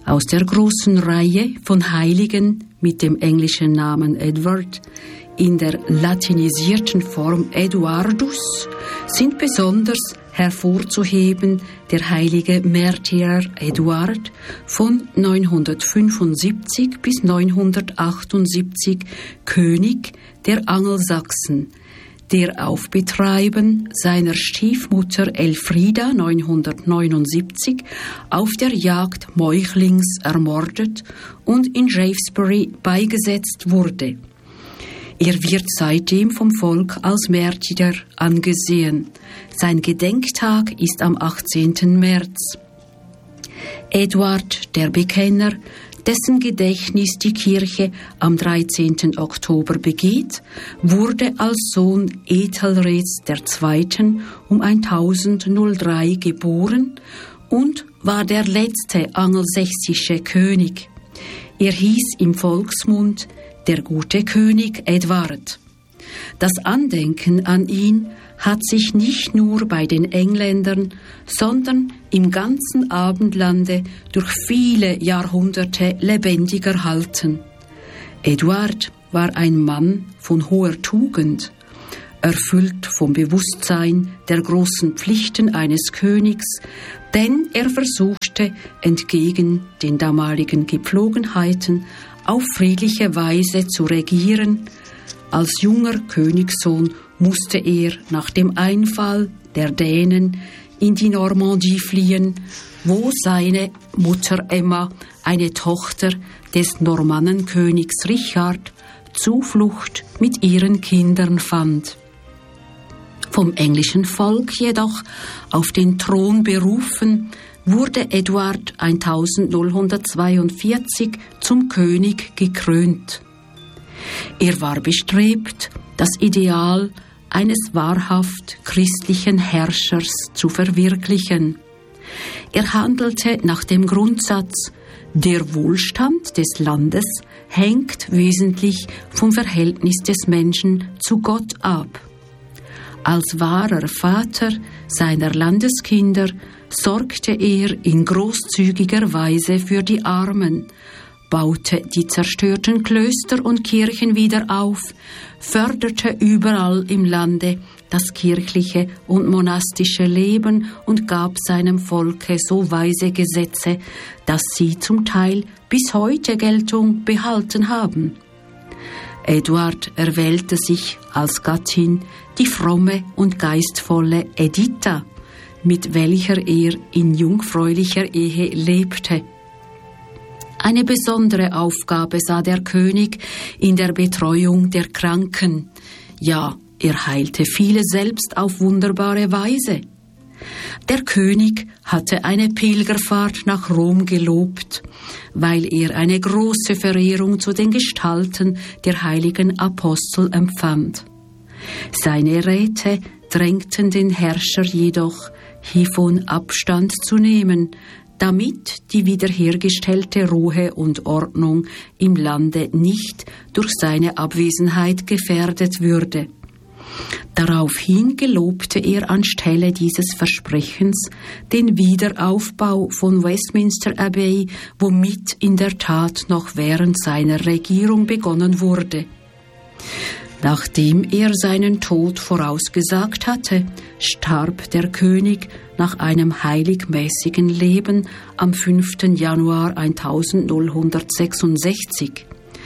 Aus der großen Reihe von Heiligen mit dem englischen Namen Edward, in der latinisierten Form Eduardus, sind besonders hervorzuheben der heilige Märtyrer Eduard von 975 bis 978 König der Angelsachsen, der auf Betreiben seiner Stiefmutter Elfrida 979 auf der Jagd Meuchlings ermordet und in Shaftesbury beigesetzt wurde. Er wird seitdem vom Volk als Märtyrer angesehen. Sein Gedenktag ist am 18. März. Eduard der Bekenner, dessen Gedächtnis die Kirche am 13. Oktober begeht, wurde als Sohn Ethelreds II. Um 1003 geboren und war der letzte angelsächsische König. Er hieß im Volksmund der gute König Edward. Das Andenken an ihn hat sich nicht nur bei den Engländern, sondern im ganzen Abendlande durch viele Jahrhunderte lebendig erhalten. Eduard war ein Mann von hoher Tugend, erfüllt vom Bewusstsein der großen Pflichten eines Königs, denn er versuchte, entgegen den damaligen Gepflogenheiten, auf friedliche Weise zu regieren. Als junger Königssohn musste er nach dem Einfall der Dänen in die Normandie fliehen, wo seine Mutter Emma, eine Tochter des Normannenkönigs Richard, Zuflucht mit ihren Kindern fand. Vom englischen Volk jedoch auf den Thron berufen, wurde Eduard 1042 zum König gekrönt. Er war bestrebt, das Ideal eines wahrhaft christlichen Herrschers zu verwirklichen. Er handelte nach dem Grundsatz, der Wohlstand des Landes hängt wesentlich vom Verhältnis des Menschen zu Gott ab. Als wahrer Vater seiner Landeskinder sorgte er in großzügiger Weise für die Armen, baute die zerstörten Klöster und Kirchen wieder auf, förderte überall im Lande das kirchliche und monastische Leben und gab seinem Volke so weise Gesetze, dass sie zum Teil bis heute Geltung behalten haben. Eduard erwählte sich als Gattin die fromme und geistvolle Editha, mit welcher er in jungfräulicher Ehe lebte. Eine besondere Aufgabe sah der König in der Betreuung der Kranken. Ja, er heilte viele selbst auf wunderbare Weise. Der König hatte eine Pilgerfahrt nach Rom gelobt, weil er eine große Verehrung zu den Gestalten der heiligen Apostel empfand. Seine Räte drängten den Herrscher jedoch, hiervon Abstand zu nehmen, damit die wiederhergestellte Ruhe und Ordnung im Lande nicht durch seine Abwesenheit gefährdet würde. Daraufhin gelobte er anstelle dieses Versprechens den Wiederaufbau von Westminster Abbey, womit in der Tat noch während seiner Regierung begonnen wurde. Nachdem er seinen Tod vorausgesagt hatte, starb der König nach einem heiligmäßigen Leben am 5. Januar 1066.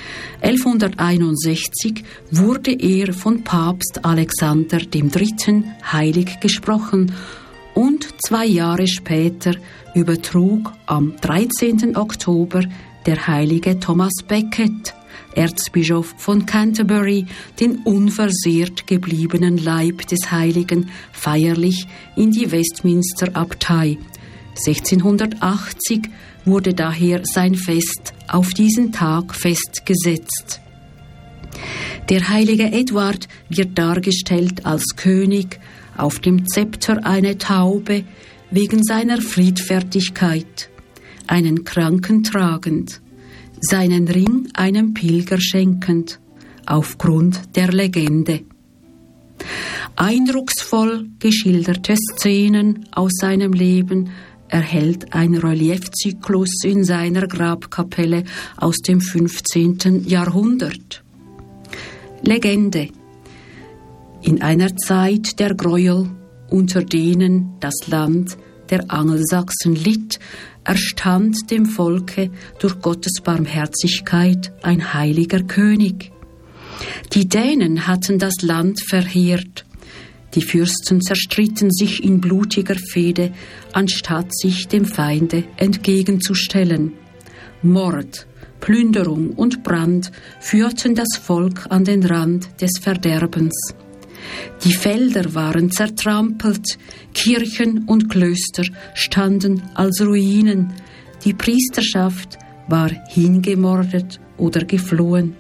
1161 wurde er von Papst Alexander III. Heilig gesprochen und 2 Jahre später übertrug am 13. Oktober der heilige Thomas Becket, Erzbischof von Canterbury, den unversehrt gebliebenen Leib des Heiligen feierlich in die Westminster-Abtei. 1680 wurde daher sein Fest auf diesen Tag festgesetzt. Der heilige Eduard wird dargestellt als König, auf dem Zepter eine Taube, wegen seiner Friedfertigkeit, einen Kranken tragend, seinen Ring einem Pilger schenkend, aufgrund der Legende. Eindrucksvoll geschilderte Szenen aus seinem Leben erhält ein Reliefzyklus in seiner Grabkapelle aus dem 15. Jahrhundert. Legende: In einer Zeit der Gräuel, unter denen das Land der Angelsachsen litt, erstand dem Volke durch Gottes Barmherzigkeit ein heiliger König. Die Dänen hatten das Land verheert. Die Fürsten zerstritten sich in blutiger Fehde, anstatt sich dem Feinde entgegenzustellen. Mord, Plünderung und Brand führten das Volk an den Rand des Verderbens. Die Felder waren zertrampelt, Kirchen und Klöster standen als Ruinen, die Priesterschaft war hingemordet oder geflohen.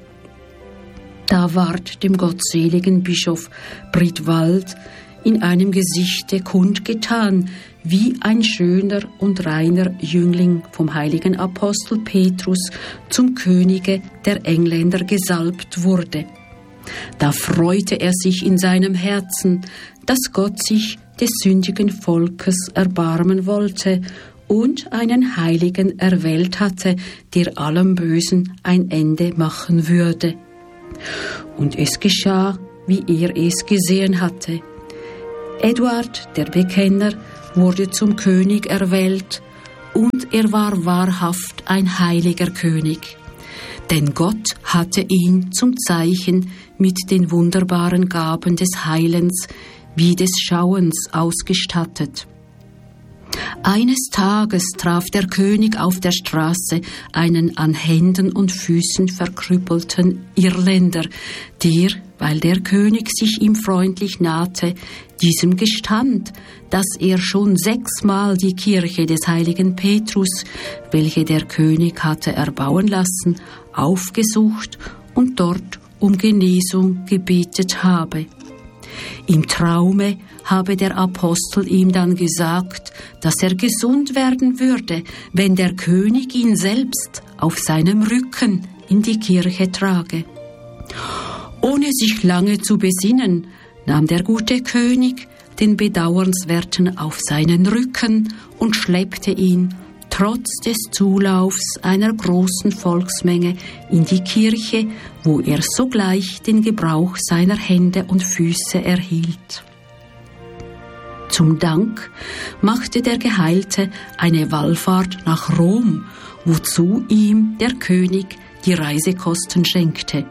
Da ward dem gottseligen Bischof Bridwald in einem Gesichte kundgetan, wie ein schöner und reiner Jüngling vom heiligen Apostel Petrus zum Könige der Engländer gesalbt wurde. Da freute er sich in seinem Herzen, dass Gott sich des sündigen Volkes erbarmen wollte und einen Heiligen erwählt hatte, der allem Bösen ein Ende machen würde. Und es geschah, wie er es gesehen hatte. Eduard, der Bekenner, wurde zum König erwählt, und er war wahrhaft ein heiliger König. Denn Gott hatte ihn zum Zeichen mit den wunderbaren Gaben des Heilens wie des Schauens ausgestattet. Eines Tages traf der König auf der Straße einen an Händen und Füßen verkrüppelten Irländer, der, weil der König sich ihm freundlich nahte, diesem gestand, dass er schon 6-mal die Kirche des heiligen Petrus, welche der König hatte erbauen lassen, aufgesucht und dort um Genesung gebetet habe. Im Traume habe der Apostel ihm dann gesagt, dass er gesund werden würde, wenn der König ihn selbst auf seinem Rücken in die Kirche trage. Ohne sich lange zu besinnen, nahm der gute König den Bedauernswerten auf seinen Rücken und schleppte ihn, trotz des Zulaufs einer großen Volksmenge, in die Kirche, wo er sogleich den Gebrauch seiner Hände und Füße erhielt. Zum Dank machte der Geheilte eine Wallfahrt nach Rom, wozu ihm der König die Reisekosten schenkte.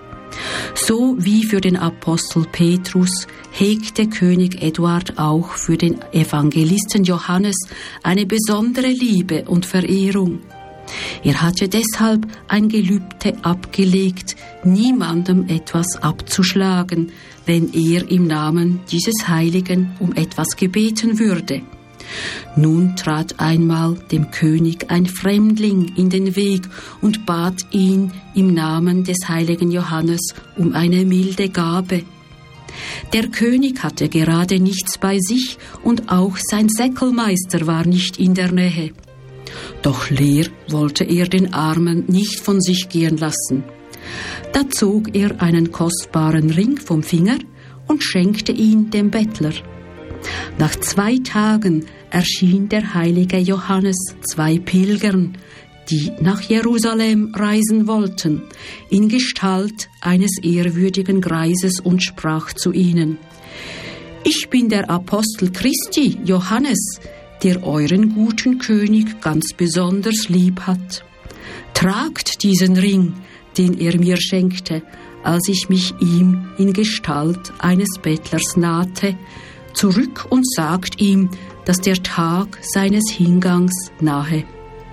So wie für den Apostel Petrus hegte König Eduard auch für den Evangelisten Johannes eine besondere Liebe und Verehrung. Er hatte deshalb ein Gelübde abgelegt, niemandem etwas abzuschlagen, wenn er im Namen dieses Heiligen um etwas gebeten würde. Nun trat einmal dem König ein Fremdling in den Weg und bat ihn im Namen des heiligen Johannes um eine milde Gabe. Der König hatte gerade nichts bei sich und auch sein Säckelmeister war nicht in der Nähe. Doch leer wollte er den Armen nicht von sich gehen lassen. Da zog er einen kostbaren Ring vom Finger und schenkte ihn dem Bettler. Nach 2 Tagen erschien der heilige Johannes 2 Pilgern, die nach Jerusalem reisen wollten, in Gestalt eines ehrwürdigen Greises und sprach zu ihnen: Ich bin der Apostel Christi, Johannes, der euren guten König ganz besonders lieb hat. Tragt diesen Ring, den er mir schenkte, als ich mich ihm in Gestalt eines Bettlers nahte, zurück und sagt ihm, dass der Tag seines Hingangs nahe.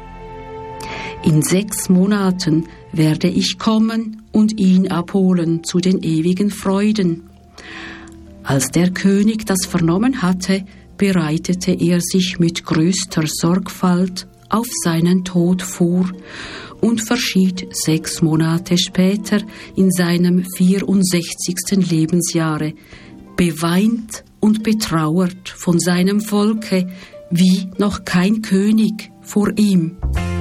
In 6 Monaten werde ich kommen und ihn abholen zu den ewigen Freuden. Als der König das vernommen hatte, bereitete er sich mit größter Sorgfalt auf seinen Tod vor und verschied 6 Monate später in seinem 64. Lebensjahre, beweint und betrauert von seinem Volke wie noch kein König vor ihm.